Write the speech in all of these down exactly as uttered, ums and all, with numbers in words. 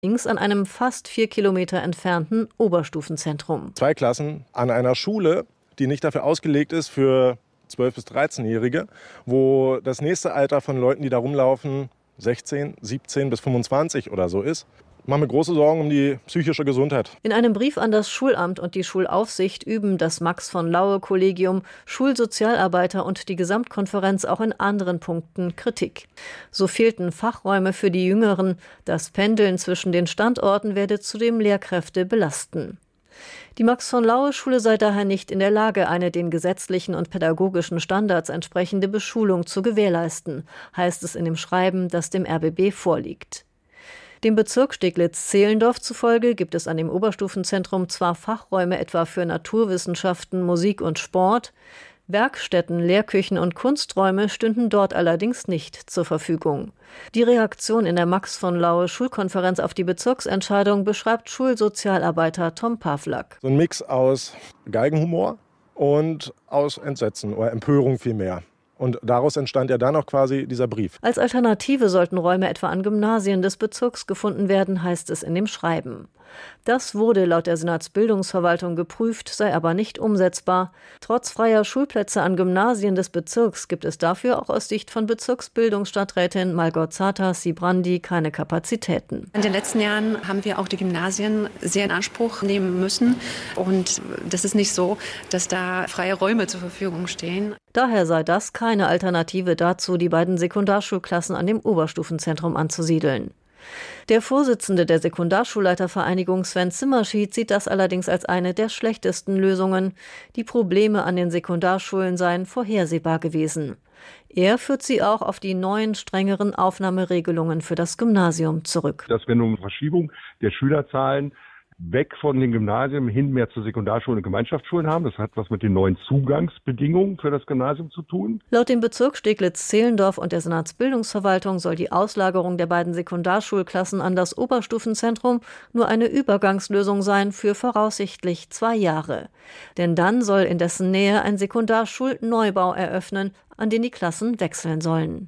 links an einem fast vier Kilometer entfernten Oberstufenzentrum. Zwei Klassen an einer Schule, die nicht dafür ausgelegt ist für zwölf- bis dreizehnjährige, wo das nächste Alter von Leuten, die da rumlaufen, sechzehn, siebzehn bis fünfundzwanzig oder so ist. Ich mache mir große Sorgen um die psychische Gesundheit. In einem Brief an das Schulamt und die Schulaufsicht üben das Max-von-Laue-Kollegium, Schulsozialarbeiter und die Gesamtkonferenz auch in anderen Punkten Kritik. So fehlten Fachräume für die Jüngeren. Das Pendeln zwischen den Standorten werde zudem Lehrkräfte belasten. Die Max-von-Laue-Schule sei daher nicht in der Lage, eine den gesetzlichen und pädagogischen Standards entsprechende Beschulung zu gewährleisten, heißt es in dem Schreiben, das dem R B B vorliegt. Dem Bezirk Steglitz-Zehlendorf zufolge gibt es an dem Oberstufenzentrum zwar Fachräume etwa für Naturwissenschaften, Musik und Sport, Werkstätten, Lehrküchen und Kunsträume stünden dort allerdings nicht zur Verfügung. Die Reaktion in der Max-von-Laue-Schulkonferenz auf die Bezirksentscheidung beschreibt Schulsozialarbeiter Tom Pawlak. So ein Mix aus Geigenhumor und aus Entsetzen oder Empörung vielmehr. Und daraus entstand ja dann auch quasi dieser Brief. Als Alternative sollten Räume etwa an Gymnasien des Bezirks gefunden werden, heißt es in dem Schreiben. Das wurde laut der Senatsbildungsverwaltung geprüft, sei aber nicht umsetzbar. Trotz freier Schulplätze an Gymnasien des Bezirks gibt es dafür auch aus Sicht von Bezirksbildungsstadträtin Malgorzata Sibrandi keine Kapazitäten. In den letzten Jahren haben wir auch die Gymnasien sehr in Anspruch nehmen müssen. Und das ist nicht so, dass da freie Räume zur Verfügung stehen. Daher sei das keine Alternative dazu, die beiden Sekundarschulklassen an dem Oberstufenzentrum anzusiedeln. Der Vorsitzende der Sekundarschulleitervereinigung Sven Zimmerschied sieht das allerdings als eine der schlechtesten Lösungen. Die Probleme an den Sekundarschulen seien vorhersehbar gewesen. Er führt sie auch auf die neuen, strengeren Aufnahmeregelungen für das Gymnasium zurück. Dass wir nun eine Verschiebung der Schülerzahlen weg von den Gymnasien hin mehr zu Sekundarschulen und Gemeinschaftsschulen haben. Das hat was mit den neuen Zugangsbedingungen für das Gymnasium zu tun. Laut dem Bezirk Steglitz-Zehlendorf und der Senatsbildungsverwaltung soll die Auslagerung der beiden Sekundarschulklassen an das Oberstufenzentrum nur eine Übergangslösung sein für voraussichtlich zwei Jahre. Denn dann soll in dessen Nähe ein Sekundarschulneubau eröffnen, an den die Klassen wechseln sollen.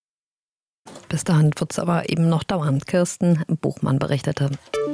Bis dahin wird es aber eben noch dauern. Kirsten Buchmann berichtete.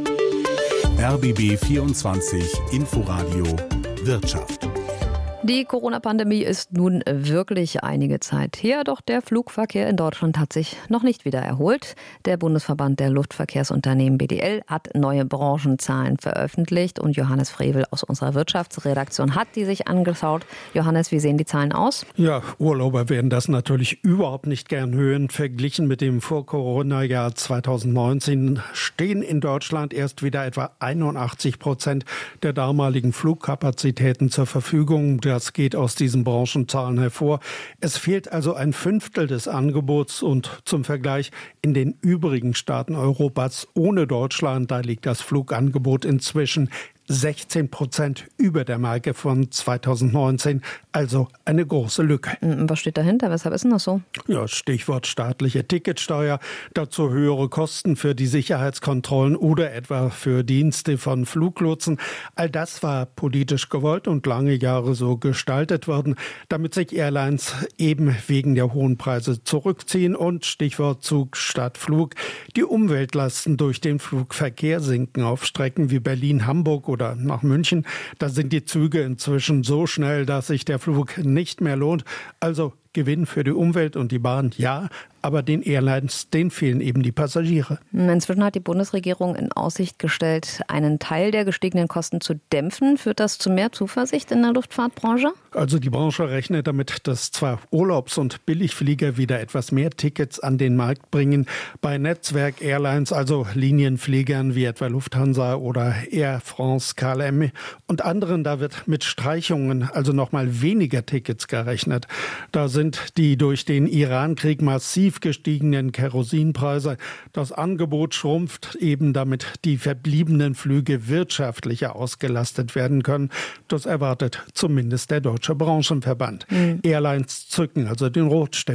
R B B vierundzwanzig Inforadio Wirtschaft. Die Corona-Pandemie ist nun wirklich einige Zeit her, doch der Flugverkehr in Deutschland hat sich noch nicht wieder erholt. Der Bundesverband der Luftverkehrsunternehmen B D L hat neue Branchenzahlen veröffentlicht und Johannes Frevel aus unserer Wirtschaftsredaktion hat die sich angeschaut. Johannes, wie sehen die Zahlen aus? Ja, Urlauber werden das natürlich überhaupt nicht gern hören. Verglichen mit dem Vor-Corona-Jahr zweitausendneunzehn stehen in Deutschland erst wieder etwa einundachtzig Prozent der damaligen Flugkapazitäten zur Verfügung. Das geht aus diesen Branchenzahlen hervor. Es fehlt also ein Fünftel des Angebots und zum Vergleich in den übrigen Staaten Europas ohne Deutschland, da liegt das Flugangebot inzwischen sechzehn Prozent über der Marke von zweitausendneunzehn, also eine große Lücke. Was steht dahinter? Weshalb ist denn das so? Ja, Stichwort staatliche Ticketsteuer, dazu höhere Kosten für die Sicherheitskontrollen oder etwa für Dienste von Fluglotsen. All das war politisch gewollt und lange Jahre so gestaltet worden, damit sich Airlines eben wegen der hohen Preise zurückziehen und Stichwort Zug statt Flug. Die Umweltlasten durch den Flugverkehr sinken auf Strecken wie Berlin-Hamburg oder nach München. Da sind die Züge inzwischen so schnell, dass sich der Flug nicht mehr lohnt. Also Gewinn für die Umwelt und die Bahn, ja, aber den Airlines, denen fehlen eben die Passagiere. Inzwischen hat die Bundesregierung in Aussicht gestellt, einen Teil der gestiegenen Kosten zu dämpfen. Führt das zu mehr Zuversicht in der Luftfahrtbranche? Also die Branche rechnet damit, dass zwar Urlaubs- und Billigflieger wieder etwas mehr Tickets an den Markt bringen. Bei Netzwerk-Airlines, also Linienfliegern wie etwa Lufthansa oder Air France, K L M und anderen, da wird mit Streichungen, also nochmal weniger Tickets gerechnet. Da sind die durch den Iran-Krieg massiv gestiegenen Kerosinpreise. Das Angebot schrumpft eben, damit die verbliebenen Flüge wirtschaftlicher ausgelastet werden können. Das erwartet zumindest der Deutsche Branchenverband. Mhm. Airlines zücken also den Rotstift.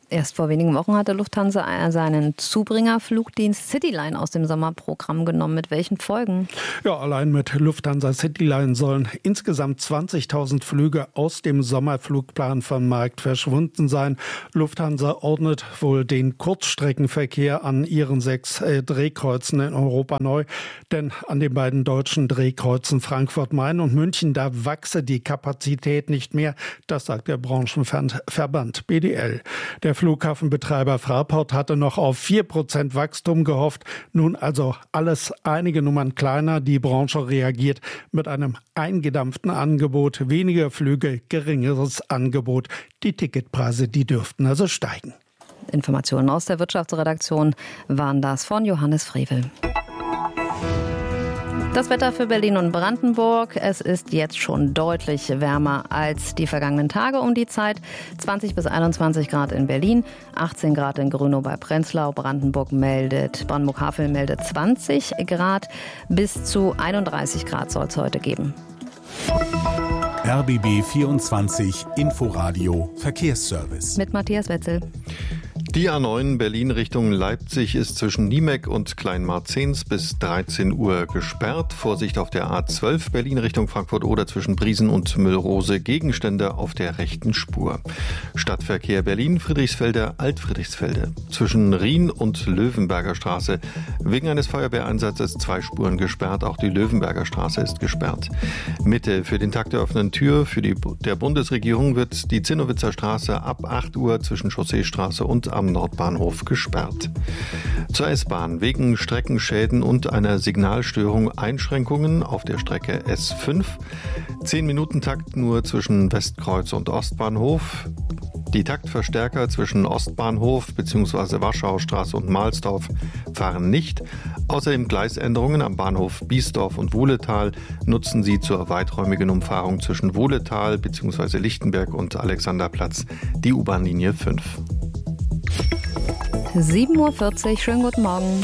Erst vor wenigen Wochen hatte Lufthansa seinen Zubringerflugdienst Cityline aus dem Sommerprogramm genommen. Mit welchen Folgen? Ja, allein mit Lufthansa Cityline sollen insgesamt zwanzigtausend Flüge aus dem Sommerflugplan vom Markt verschwunden sein. Lufthansa ordnet wohl den Kurzstreckenverkehr an ihren sechs äh, Drehkreuzen in Europa neu. Denn an den beiden deutschen Drehkreuzen Frankfurt-Main und München, da wachse die Kapazität nicht mehr. Das sagt der Branchenverband B D L. Der Flughafenbetreiber Fraport hatte noch auf vier Prozent Wachstum gehofft. Nun also alles einige Nummern kleiner. Die Branche reagiert mit einem eingedampften Angebot. Weniger Flüge, geringeres Angebot. Die Ticketpreise, die dürften also steigen. Informationen aus der Wirtschaftsredaktion waren das von Johannes Frevel. Das Wetter für Berlin und Brandenburg. Es ist jetzt schon deutlich wärmer als die vergangenen Tage um die Zeit. zwanzig bis einundzwanzig Grad in Berlin, achtzehn Grad in Grünow bei Prenzlau. Brandenburg meldet, Brandenburg-Havel meldet zwanzig Grad. Bis zu einunddreißig Grad soll es heute geben. R B B vierundzwanzig Inforadio Verkehrsservice. Mit Matthias Wetzel. Die A neun Berlin Richtung Leipzig ist zwischen Niemek und Kleinmarzens bis dreizehn Uhr gesperrt. Vorsicht auf der A zwölf Berlin Richtung Frankfurt oder zwischen Briesen und Müllrose. Gegenstände auf der rechten Spur. Stadtverkehr Berlin, Friedrichsfelde, Altfriedrichsfelde. Zwischen Rien und Löwenberger Straße. Wegen eines Feuerwehreinsatzes zwei Spuren gesperrt. Auch die Löwenberger Straße ist gesperrt. Mitte für den Tag der offenen Tür für die der Bundesregierung wird die Zinnowitzer Straße ab acht Uhr zwischen Chausseestraße und am Nordbahnhof gesperrt. Zur S-Bahn wegen Streckenschäden und einer Signalstörung Einschränkungen auf der Strecke S fünf. zehn Minuten Takt nur zwischen Westkreuz und Ostbahnhof. Die Taktverstärker zwischen Ostbahnhof bzw. Warschaustraße und Mahlsdorf fahren nicht. Außerdem Gleisänderungen am Bahnhof Biesdorf und Wohletal nutzen sie zur weiträumigen Umfahrung zwischen Wohletal bzw. Lichtenberg und Alexanderplatz die U-Bahn-Linie fünf. sieben Uhr vierzig, schönen guten Morgen.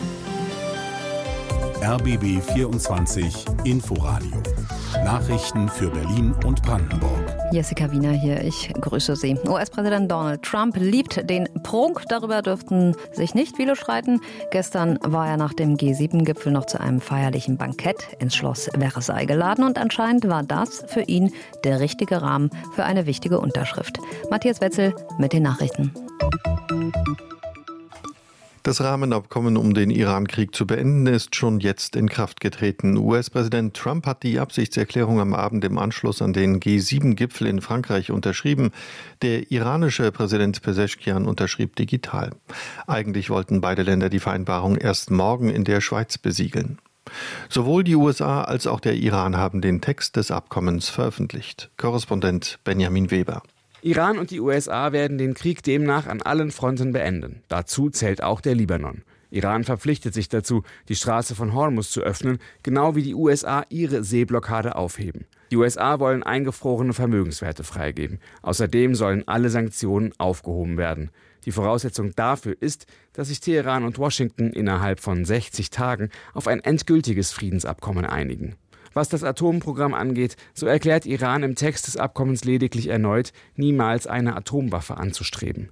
R B B vierundzwanzig Inforadio. Nachrichten für Berlin und Brandenburg. Jessica Wiener hier, ich grüße Sie. U S-Präsident Donald Trump liebt den Prunk, darüber dürften sich nicht viele streiten. Gestern war er nach dem G sieben Gipfel noch zu einem feierlichen Bankett ins Schloss Versailles geladen und anscheinend war das für ihn der richtige Rahmen für eine wichtige Unterschrift. Matthias Wetzel mit den Nachrichten. Das Rahmenabkommen, um den Iran-Krieg zu beenden, ist schon jetzt in Kraft getreten. U S-Präsident Trump hat die Absichtserklärung am Abend im Anschluss an den G sieben Gipfel in Frankreich unterschrieben. Der iranische Präsident Pezeshkian unterschrieb digital. Eigentlich wollten beide Länder die Vereinbarung erst morgen in der Schweiz besiegeln. Sowohl die U S A als auch der Iran haben den Text des Abkommens veröffentlicht. Korrespondent Benjamin Weber. Iran und die U S A werden den Krieg demnach an allen Fronten beenden. Dazu zählt auch der Libanon. Iran verpflichtet sich dazu, die Straße von Hormuz zu öffnen, genau wie die U S A ihre Seeblockade aufheben. Die U S A wollen eingefrorene Vermögenswerte freigeben. Außerdem sollen alle Sanktionen aufgehoben werden. Die Voraussetzung dafür ist, dass sich Teheran und Washington innerhalb von sechzig Tagen auf ein endgültiges Friedensabkommen einigen. Was das Atomprogramm angeht, so erklärt Iran im Text des Abkommens lediglich erneut, niemals eine Atomwaffe anzustreben.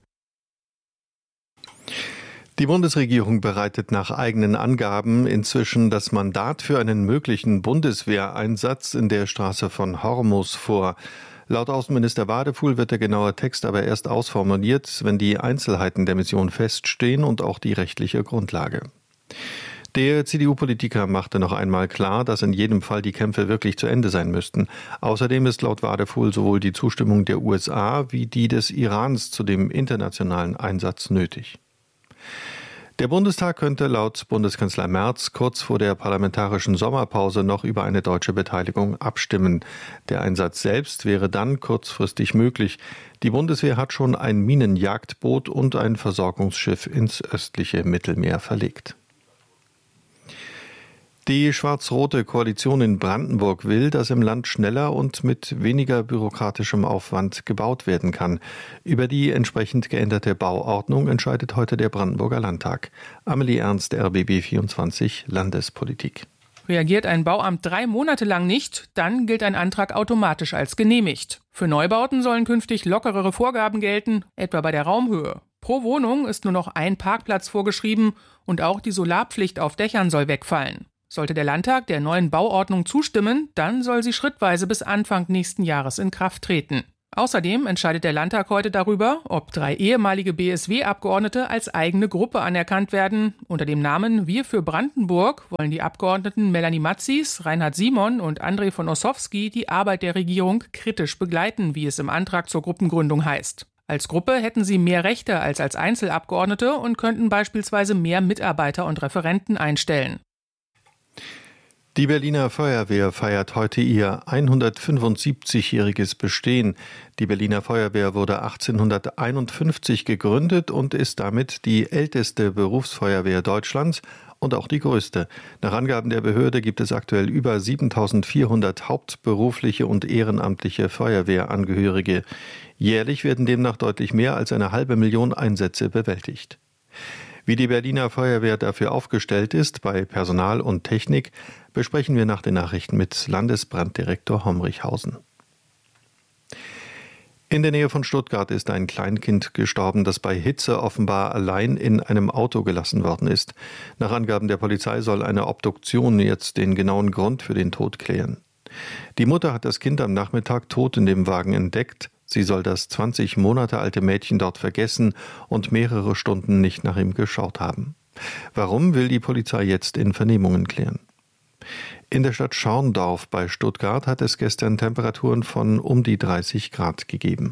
Die Bundesregierung bereitet nach eigenen Angaben inzwischen das Mandat für einen möglichen Bundeswehreinsatz in der Straße von Hormuz vor. Laut Außenminister Wadefuhl wird der genaue Text aber erst ausformuliert, wenn die Einzelheiten der Mission feststehen und auch die rechtliche Grundlage. Der C D U-Politiker machte noch einmal klar, dass in jedem Fall die Kämpfe wirklich zu Ende sein müssten. Außerdem ist laut Wadefuhl sowohl die Zustimmung der U S A wie die des Irans zu dem internationalen Einsatz nötig. Der Bundestag könnte laut Bundeskanzler Merz kurz vor der parlamentarischen Sommerpause noch über eine deutsche Beteiligung abstimmen. Der Einsatz selbst wäre dann kurzfristig möglich. Die Bundeswehr hat schon ein Minenjagdboot und ein Versorgungsschiff ins östliche Mittelmeer verlegt. Die schwarz-rote Koalition in Brandenburg will, dass im Land schneller und mit weniger bürokratischem Aufwand gebaut werden kann. Über die entsprechend geänderte Bauordnung entscheidet heute der Brandenburger Landtag. Amelie Ernst, R B B vierundzwanzig Landespolitik. Reagiert ein Bauamt drei Monate lang nicht, dann gilt ein Antrag automatisch als genehmigt. Für Neubauten sollen künftig lockerere Vorgaben gelten, etwa bei der Raumhöhe. Pro Wohnung ist nur noch ein Parkplatz vorgeschrieben und auch die Solarpflicht auf Dächern soll wegfallen. Sollte der Landtag der neuen Bauordnung zustimmen, dann soll sie schrittweise bis Anfang nächsten Jahres in Kraft treten. Außerdem entscheidet der Landtag heute darüber, ob drei ehemalige B S W-Abgeordnete als eigene Gruppe anerkannt werden. Unter dem Namen Wir für Brandenburg wollen die Abgeordneten Melanie Matzis, Reinhard Simon und André von Ossowski die Arbeit der Regierung kritisch begleiten, wie es im Antrag zur Gruppengründung heißt. Als Gruppe hätten sie mehr Rechte als als Einzelabgeordnete und könnten beispielsweise mehr Mitarbeiter und Referenten einstellen. Die Berliner Feuerwehr feiert heute ihr hundertfünfundsiebzigjähriges Bestehen. Die Berliner Feuerwehr wurde achtzehnhunderteinundfünfzig gegründet und ist damit die älteste Berufsfeuerwehr Deutschlands und auch die größte. Nach Angaben der Behörde gibt es aktuell über siebentausendvierhundert hauptberufliche und ehrenamtliche Feuerwehrangehörige. Jährlich werden demnach deutlich mehr als eine halbe Million Einsätze bewältigt. Wie die Berliner Feuerwehr dafür aufgestellt ist, bei Personal und Technik, besprechen wir nach den Nachrichten mit Landesbranddirektor Homrichhausen. In der Nähe von Stuttgart ist ein Kleinkind gestorben, das bei Hitze offenbar allein in einem Auto gelassen worden ist. Nach Angaben der Polizei soll eine Obduktion jetzt den genauen Grund für den Tod klären. Die Mutter hat das Kind am Nachmittag tot in dem Wagen entdeckt. Sie soll das zwanzig Monate alte Mädchen dort vergessen und mehrere Stunden nicht nach ihm geschaut haben. Warum, will die Polizei jetzt in Vernehmungen klären. In der Stadt Schorndorf bei Stuttgart hat es gestern Temperaturen von um die dreißig Grad gegeben.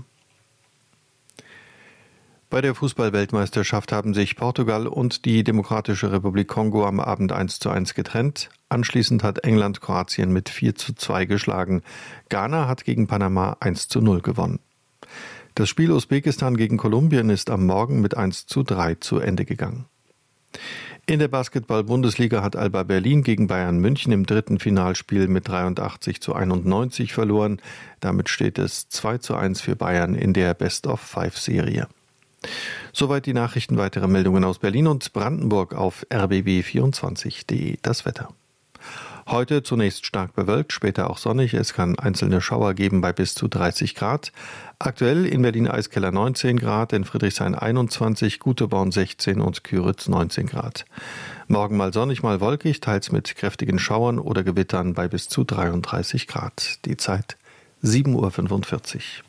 Bei der Fußball-Weltmeisterschaft haben sich Portugal und die Demokratische Republik Kongo am Abend eins zu eins getrennt. Anschließend hat England Kroatien mit vier zu zwei geschlagen. Ghana hat gegen Panama eins zu null gewonnen. Das Spiel Usbekistan gegen Kolumbien ist am Morgen mit eins zu drei zu Ende gegangen. In der Basketball-Bundesliga hat Alba Berlin gegen Bayern München im dritten Finalspiel mit dreiundachtzig zu einundneunzig verloren. Damit steht es zwei zu eins für Bayern in der Best-of-Five-Serie. Soweit die Nachrichten. Weitere Meldungen aus Berlin und Brandenburg auf r b b vierundzwanzig punkt de. Das Wetter. Heute zunächst stark bewölkt, später auch sonnig. Es kann einzelne Schauer geben bei bis zu dreißig Grad. Aktuell in Berlin-Eiskeller neunzehn Grad, in Friedrichshain einundzwanzig, Guteborn sechzehn und Küritz neunzehn Grad. Morgen mal sonnig, mal wolkig, teils mit kräftigen Schauern oder Gewittern bei bis zu dreiunddreißig Grad. Die Zeit sieben Uhr fünfundvierzig.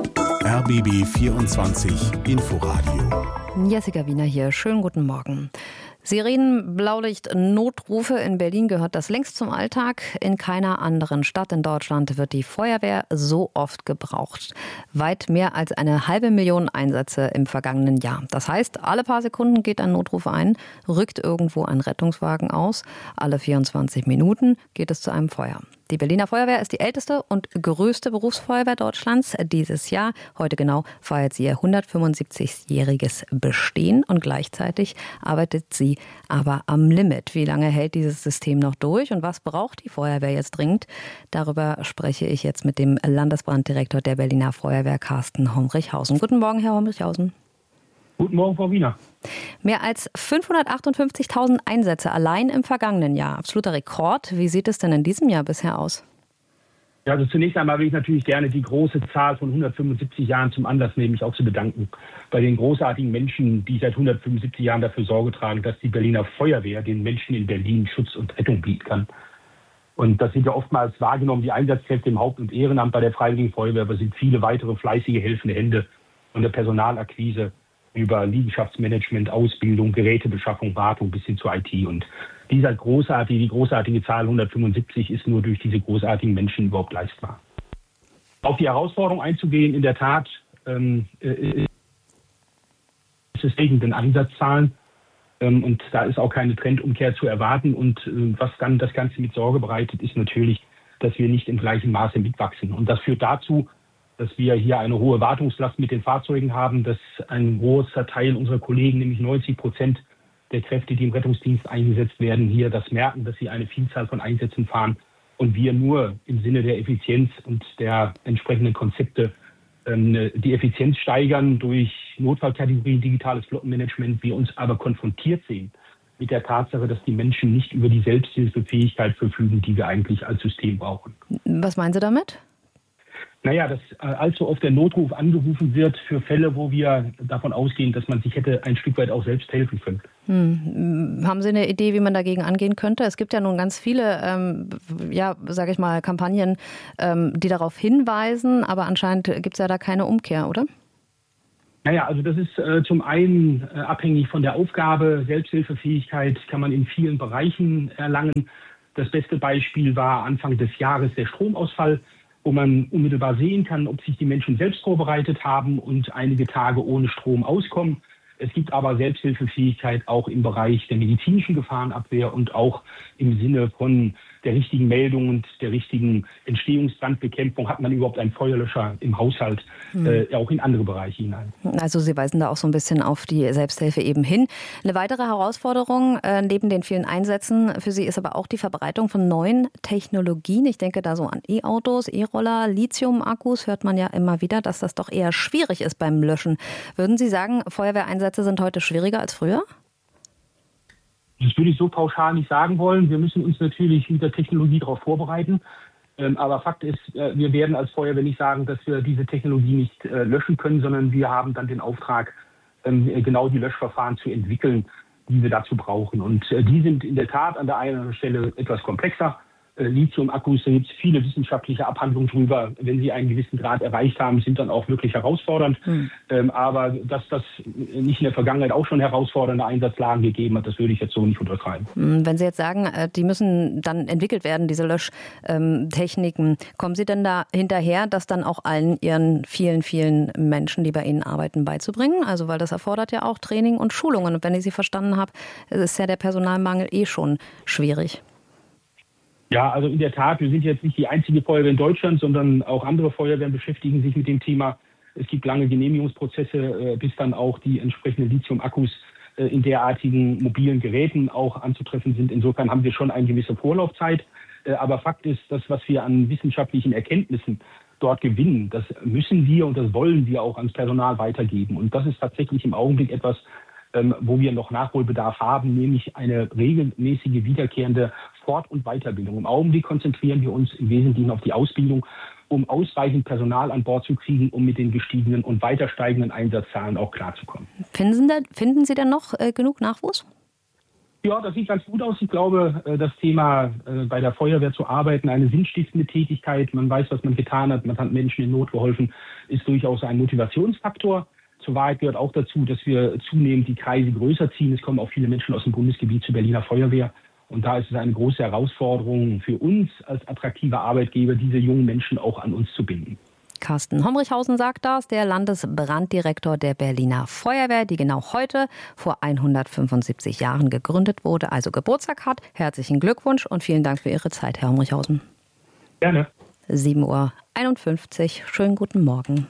R B B vierundzwanzig Inforadio. Jessica Wiener hier. Schönen guten Morgen. Sirenen, Blaulicht, Notrufe. In Berlin gehört das längst zum Alltag. In keiner anderen Stadt in Deutschland wird die Feuerwehr so oft gebraucht. Weit mehr als eine halbe Million Einsätze im vergangenen Jahr. Das heißt, alle paar Sekunden geht ein Notruf ein, rückt irgendwo ein Rettungswagen aus. Alle vierundzwanzig Minuten geht es zu einem Feuer. Die Berliner Feuerwehr ist die älteste und größte Berufsfeuerwehr Deutschlands dieses Jahr. Heute genau feiert sie ihr hundertfünfundsiebzigjähriges Bestehen und gleichzeitig arbeitet sie aber am Limit. Wie lange hält dieses System noch durch und was braucht die Feuerwehr jetzt dringend? Darüber spreche ich jetzt mit dem Landesbranddirektor der Berliner Feuerwehr, Carsten Homrichhausen. Guten Morgen, Herr Homrichhausen. Guten Morgen, Frau Wiener. Mehr als fünfhundertachtundfünfzigtausend Einsätze allein im vergangenen Jahr. Absoluter Rekord. Wie sieht es denn in diesem Jahr bisher aus? Ja, also zunächst einmal will ich natürlich gerne die große Zahl von hundertfünfundsiebzig Jahren zum Anlass nehmen, mich auch zu bedanken bei den großartigen Menschen, die seit hundertfünfundsiebzig Jahren dafür Sorge tragen, dass die Berliner Feuerwehr den Menschen in Berlin Schutz und Rettung bieten kann. Und das sind ja oftmals wahrgenommen, die Einsatzkräfte im Haupt- und Ehrenamt bei der Freiwilligen Feuerwehr, aber es sind viele weitere fleißige helfende Hände von der Personalakquise über Liegenschaftsmanagement, Ausbildung, Gerätebeschaffung, Wartung bis hin zur I T. Und dieser großartige, die großartige Zahl hundertfünfundsiebzig ist nur durch diese großartigen Menschen überhaupt leistbar. Auf die Herausforderung einzugehen, in der Tat ähm, äh, ist es steigenden Einsatzzahlen ähm, und da ist auch keine Trendumkehr zu erwarten. Und äh, was dann das Ganze mit Sorge bereitet, ist natürlich, dass wir nicht im gleichen Maße mitwachsen. Und das führt dazu, dass wir hier eine hohe Wartungslast mit den Fahrzeugen haben, dass ein großer Teil unserer Kollegen, nämlich neunzig Prozent der Kräfte, die im Rettungsdienst eingesetzt werden, hier das merken, dass sie eine Vielzahl von Einsätzen fahren und wir nur im Sinne der Effizienz und der entsprechenden Konzepte ähm, die Effizienz steigern durch Notfallkategorien, digitales Flottenmanagement, wir uns aber konfrontiert sehen mit der Tatsache, dass die Menschen nicht über die Selbsthilfefähigkeit verfügen, die wir eigentlich als System brauchen. Was meinen Sie damit? Naja, dass äh, allzu oft der Notruf angerufen wird für Fälle, wo wir davon ausgehen, dass man sich hätte ein Stück weit auch selbst helfen können. Hm. Haben Sie eine Idee, wie man dagegen angehen könnte? Es gibt ja nun ganz viele, ähm, ja, sage ich mal, Kampagnen, ähm, die darauf hinweisen, aber anscheinend gibt es ja da keine Umkehr, oder? Naja, also das ist äh, zum einen äh, abhängig von der Aufgabe. Selbsthilfefähigkeit kann man in vielen Bereichen erlangen. Das beste Beispiel war Anfang des Jahres der Stromausfall, wo man unmittelbar sehen kann, ob sich die Menschen selbst vorbereitet haben und einige Tage ohne Strom auskommen. Es gibt aber Selbsthilfefähigkeit auch im Bereich der medizinischen Gefahrenabwehr und auch im Sinne von der richtigen Meldung und der richtigen Entstehungsbrandbekämpfung. Hat man überhaupt einen Feuerlöscher im Haushalt, hm. äh, auch in andere Bereiche hinein. Also Sie weisen da auch so ein bisschen auf die Selbsthilfe eben hin. Eine weitere Herausforderung äh, neben den vielen Einsätzen für Sie ist aber auch die Verbreitung von neuen Technologien. Ich denke da so an E-Autos, E-Roller, Lithium-Akkus. Hört man ja immer wieder, dass das doch eher schwierig ist beim Löschen. Würden Sie sagen, Feuerwehreinsätze sind heute schwieriger als früher? Das würde ich so pauschal nicht sagen wollen. Wir müssen uns natürlich mit der Technologie darauf vorbereiten. Ähm, aber Fakt ist, äh, wir werden als Feuerwehr nicht sagen, dass wir diese Technologie nicht äh, löschen können, sondern wir haben dann den Auftrag, ähm, genau die Löschverfahren zu entwickeln, die wir dazu brauchen. Und äh, die sind in der Tat an der einen Stelle etwas komplexer. Äh, Lithium-Akkus, da gibt es viele wissenschaftliche Abhandlungen drüber. Wenn sie einen gewissen Grad erreicht haben, sind dann auch wirklich herausfordernd. Mhm. Ähm, aber dass das nicht in der Vergangenheit auch schon herausfordernde Einsatzlagen gegeben hat, das würde ich jetzt so nicht unterschreiben. Wenn Sie jetzt sagen, die müssen dann entwickelt werden, diese Löschtechniken, kommen Sie denn da hinterher, das dann auch allen Ihren vielen, vielen Menschen, die bei Ihnen arbeiten, beizubringen? Also weil das erfordert ja auch Training und Schulungen. Und wenn ich Sie verstanden habe, ist ja der Personalmangel eh schon schwierig. Ja, also in der Tat, wir sind jetzt nicht die einzige Feuerwehr in Deutschland, sondern auch andere Feuerwehren beschäftigen sich mit dem Thema. Es gibt lange Genehmigungsprozesse, bis dann auch die entsprechenden Lithium-Akkus in derartigen mobilen Geräten auch anzutreffen sind. Insofern haben wir schon eine gewisse Vorlaufzeit. Aber Fakt ist, das, was wir an wissenschaftlichen Erkenntnissen dort gewinnen, das müssen wir und das wollen wir auch ans Personal weitergeben. Und das ist tatsächlich im Augenblick etwas, wo wir noch Nachholbedarf haben, nämlich eine regelmäßige, wiederkehrende Fort- und Weiterbildung. Im Augenblick konzentrieren wir uns im Wesentlichen auf die Ausbildung, um ausreichend Personal an Bord zu kriegen, um mit den gestiegenen und weiter steigenden Einsatzzahlen auch klarzukommen. Finden Sie denn, finden Sie denn noch äh, genug Nachwuchs? Ja, das sieht ganz gut aus. Ich glaube, das Thema bei der Feuerwehr zu arbeiten, eine sinnstiftende Tätigkeit, man weiß, was man getan hat, man hat Menschen in Not geholfen, ist durchaus ein Motivationsfaktor. Zur Wahrheit gehört auch dazu, dass wir zunehmend die Kreise größer ziehen. Es kommen auch viele Menschen aus dem Bundesgebiet zur Berliner Feuerwehr. Und da ist es eine große Herausforderung für uns als attraktiver Arbeitgeber, diese jungen Menschen auch an uns zu binden. Carsten Homrichhausen sagt das, der Landesbranddirektor der Berliner Feuerwehr, die genau heute vor hundertfünfundsiebzig Jahren gegründet wurde, also Geburtstag hat. Herzlichen Glückwunsch und vielen Dank für Ihre Zeit, Herr Homrichhausen. Gerne. sieben Uhr einundfünfzig. Schönen guten Morgen.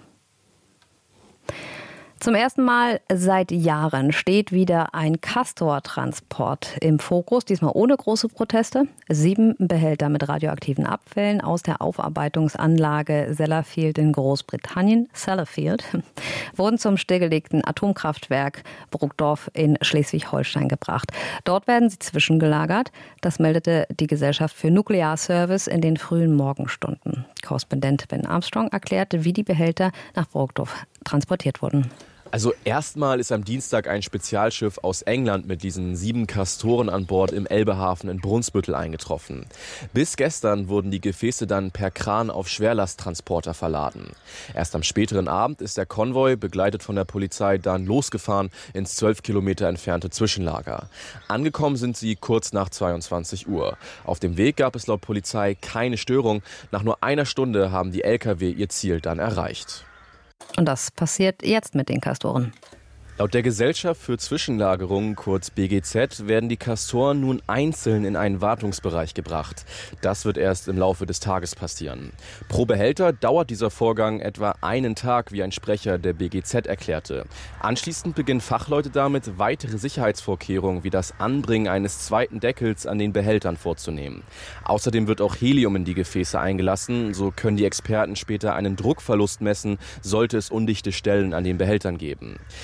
Zum ersten Mal seit Jahren steht wieder ein Castor-Transport im Fokus, diesmal ohne große Proteste. Sieben Behälter mit radioaktiven Abfällen aus der Aufarbeitungsanlage Sellafield in Großbritannien, Sellafield, wurden zum stillgelegten Atomkraftwerk Brugdorf in Schleswig-Holstein gebracht. Dort werden sie zwischengelagert. Das meldete die Gesellschaft für Nuklearservice in den frühen Morgenstunden. Korrespondent Ben Armstrong erklärte, wie die Behälter nach Brugdorf transportiert wurden. Also erstmal ist am Dienstag ein Spezialschiff aus England mit diesen sieben Castoren an Bord im Elbehafen in Brunsbüttel eingetroffen. Bis gestern wurden die Gefäße dann per Kran auf Schwerlasttransporter verladen. Erst am späteren Abend ist der Konvoi, begleitet von der Polizei, dann losgefahren ins zwölf Kilometer entfernte Zwischenlager. Angekommen sind sie kurz nach zweiundzwanzig Uhr. Auf dem Weg gab es laut Polizei keine Störung. Nach nur einer Stunde haben die L K W ihr Ziel dann erreicht. Und das passiert jetzt mit den Castoren. Laut der Gesellschaft für Zwischenlagerung, kurz B G Z, werden die Castoren nun einzeln in einen Wartungsbereich gebracht. Das wird erst im Laufe des Tages passieren. Pro Behälter dauert dieser Vorgang etwa einen Tag, wie ein Sprecher der B G Z erklärte. Anschließend beginnen Fachleute damit, weitere Sicherheitsvorkehrungen wie das Anbringen eines zweiten Deckels an den Behältern vorzunehmen. Außerdem wird auch Helium in die Gefäße eingelassen. So können die Experten später einen Druckverlust messen, sollte es undichte Stellen an den Behältern geben. Die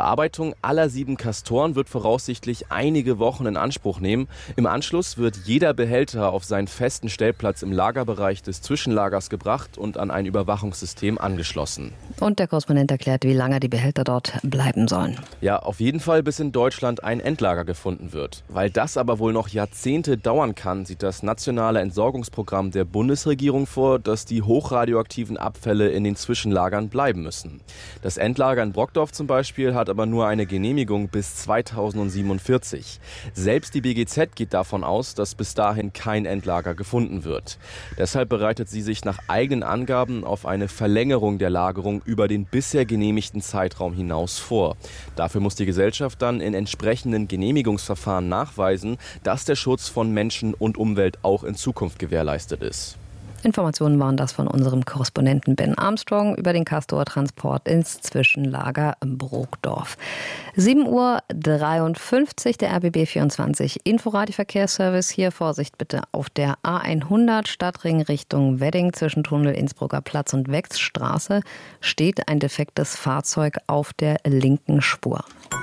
Bearbeitung aller sieben Castoren wird voraussichtlich einige Wochen in Anspruch nehmen. Im Anschluss wird jeder Behälter auf seinen festen Stellplatz im Lagerbereich des Zwischenlagers gebracht und an ein Überwachungssystem angeschlossen. Und der Korrespondent erklärt, wie lange die Behälter dort bleiben sollen. Ja, auf jeden Fall, bis in Deutschland ein Endlager gefunden wird. Weil das aber wohl noch Jahrzehnte dauern kann, sieht das nationale Entsorgungsprogramm der Bundesregierung vor, dass die hochradioaktiven Abfälle in den Zwischenlagern bleiben müssen. Das Endlager in Brockdorf zum Beispiel hat aber nur eine Genehmigung bis zweitausendsiebenundvierzig. Selbst die B G Z geht davon aus, dass bis dahin kein Endlager gefunden wird. Deshalb bereitet sie sich nach eigenen Angaben auf eine Verlängerung der Lagerung über den bisher genehmigten Zeitraum hinaus vor. Dafür muss die Gesellschaft dann in entsprechenden Genehmigungsverfahren nachweisen, dass der Schutz von Menschen und Umwelt auch in Zukunft gewährleistet ist. Informationen waren das von unserem Korrespondenten Ben Armstrong über den Castor-Transport ins Zwischenlager Brockdorf. sieben Uhr dreiundfünfzig, der R B B vierundzwanzig Inforadio-Verkehrsservice. Hier Vorsicht bitte auf der A hundert Stadtring Richtung Wedding zwischen Tunnel Innsbrucker Platz und Wechsstraße steht ein defektes Fahrzeug auf der linken Spur.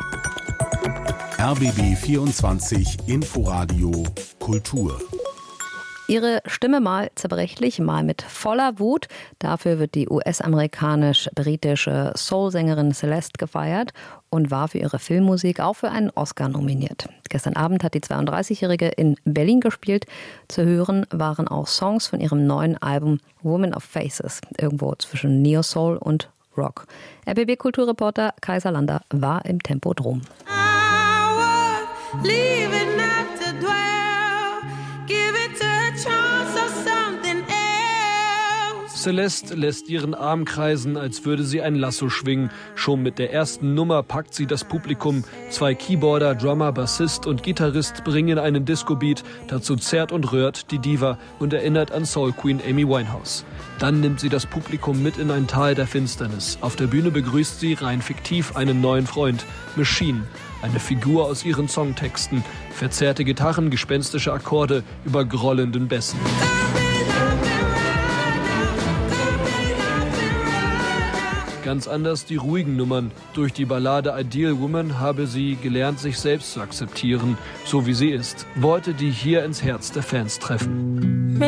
R B B vierundzwanzig Inforadio Kultur. Ihre Stimme mal zerbrechlich, mal mit voller Wut. Dafür wird die U S-amerikanisch-britische Soul-Sängerin Celeste gefeiert und war für ihre Filmmusik auch für einen Oscar nominiert. Gestern Abend hat die zweiunddreißigjährige in Berlin gespielt. Zu hören waren auch Songs von ihrem neuen Album Woman of Faces, irgendwo zwischen Neo-Soul und Rock. R B B-Kulturreporter Kaiser Lander war im Tempodrom. Celeste lässt ihren Arm kreisen, als würde sie ein Lasso schwingen. Schon mit der ersten Nummer packt sie das Publikum. Zwei Keyboarder, Drummer, Bassist und Gitarrist bringen einen Disco-Beat. Dazu zerrt und rührt die Diva und erinnert an Soul-Queen Amy Winehouse. Dann nimmt sie das Publikum mit in ein Tal der Finsternis. Auf der Bühne begrüßt sie rein fiktiv einen neuen Freund, Machine. Eine Figur aus ihren Songtexten. Verzerrte Gitarren, gespenstische Akkorde über grollenden Bässen. Ganz anders die ruhigen Nummern. Durch die Ballade Ideal Woman habe sie gelernt, sich selbst zu akzeptieren, so wie sie ist. Worte, die hier ins Herz der Fans treffen.